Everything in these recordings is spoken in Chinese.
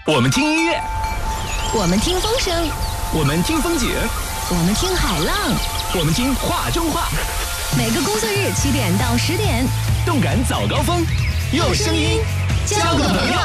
我们听音乐， 我们听风声， 我们听风景， 我们听海浪， 我们听话中话。 每个工作日7点到10点， 动感早高峰，用声音交个朋友。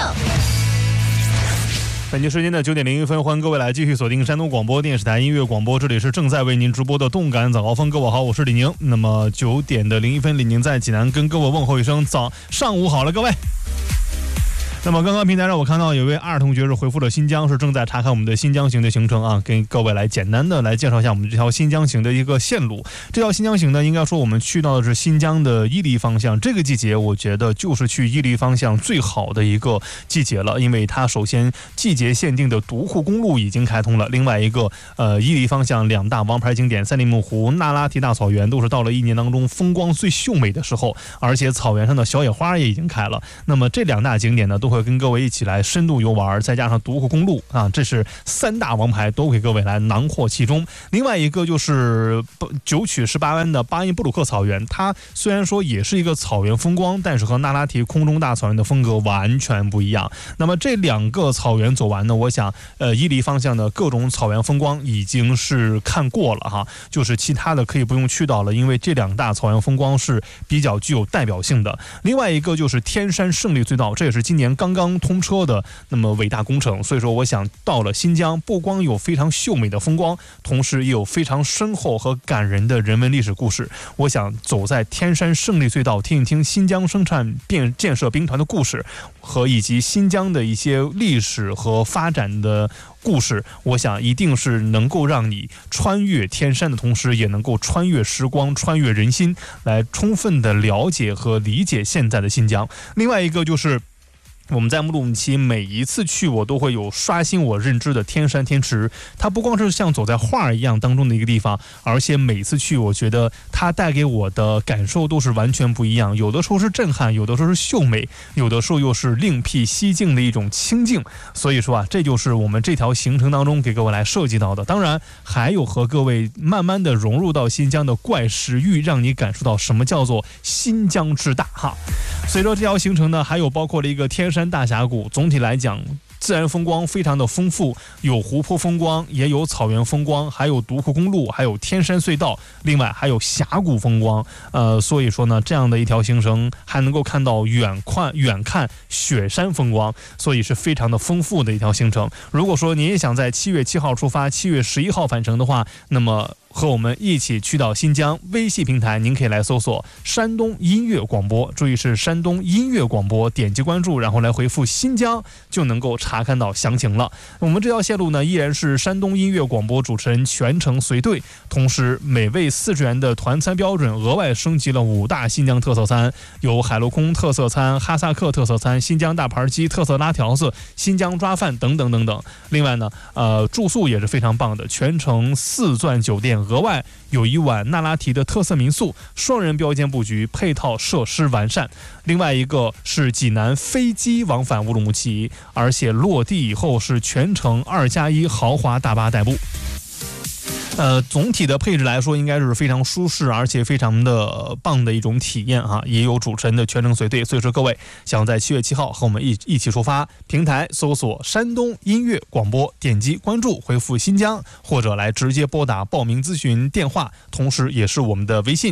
北京时间的9点01分，欢迎各位来继续锁定山东广播电视台音乐广播，这里是正在为您直播的动感早高峰。各位好，我是李宁。那么9点的01分，李宁在济南跟各位问候一声上午好了，各位。那么刚刚平台上我看到有位2同学是回复了新疆，是正在查看我们的新疆行的行程啊，跟各位来简单的来介绍一下我们这条新疆行的一个线路。这条新疆行呢，应该说我们去到的是新疆的伊犁方向，这个季节我觉得就是去伊犁方向最好的一个季节了，因为它首先季节限定的独库公路已经开通了，另外一个伊犁方向2大王牌景点赛里木湖、那拉提大草原都是到了一年当中风光最秀美的时候，而且草原上的小野花也已经开了。那么这2大景点呢，都会跟各位一起来深度游玩，再加上独库公路啊，这是3大王牌都给各位来囊括其中。另外一个就是9曲18弯的巴音布鲁克草原，它虽然说也是一个草原风光，但是和那拉提空中大草原的风格完全不一样。那么这2个草原走完呢，我想伊犁方向的各种草原风光已经是看过了哈，就是其他的可以不用去到了，因为这2大草原风光是比较具有代表性的。另外一个就是天山胜利隧道，这也是今年刚刚通车的那么伟大工程，所以说我想到了新疆，不光有非常秀美的风光，同时也有非常深厚和感人的人文历史故事。我想走在天山胜利隧道，听一听新疆生产建设兵团的故事，和以及新疆的一些历史和发展的故事，我想一定是能够让你穿越天山的同时，也能够穿越时光，穿越人心，来充分的了解和理解现在的新疆。另外一个就是我们在乌鲁木齐每一次去，我都会有刷新我认知的天山天池。它不光是像走在画一样当中的一个地方，而且每次去，我觉得它带给我的感受都是完全不一样。有的时候是震撼，有的时候是秀美，有的时候又是另辟蹊径的一种清静。所以说啊，这就是我们这条行程当中给各位来设计到的。当然，还有和各位慢慢的融入到新疆的怪石域，让你感受到什么叫做新疆之大哈。随着这条行程呢，还有包括了一个天山大峡谷，总体来讲自然风光非常的丰富，有湖泊风光，也有草原风光，还有独库公路，还有天山隧道，另外还有峡谷风光。所以说呢，这样的一条行程还能够看到远看雪山风光，所以是非常的丰富的一条行程。如果说您也想在7月7号出发，7月11号返程的话，那么和我们一起去到新疆，微信平台您可以来搜索山东音乐广播，注意是山东音乐广播，点击关注，然后来回复新疆，就能够查看到详情了。我们这条线路呢，依然是山东音乐广播主持人全程随队，同时每位40元的团餐标准额外升级了5大新疆特色餐，有海陆空特色餐、哈萨克特色餐、新疆大盘鸡、特色拉条子、新疆抓饭等等等等。另外呢，住宿也是非常棒的，全程4钻酒店，额外有1晚那拉提的特色民宿，双人标间布局，配套设施完善。另外一个是济南飞机往返乌鲁木齐，而且落地以后是全程2+1豪华大巴代步。总体的配置来说应该是非常舒适而且非常的棒的一种体验啊，也有主持人的全程随队。所以说各位想在7月7号和我们一起出发，平台搜索山东音乐广播，点击关注，回复新疆，或者来直接拨打报名咨询电话，同时也是我们的微信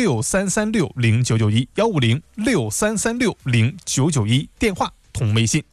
15063360991 15063360991，电话同微信。